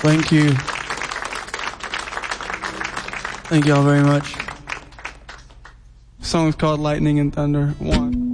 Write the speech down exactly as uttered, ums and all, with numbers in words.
Thank you. Thank y'all very much. The song is called Lightning and Thunder. One.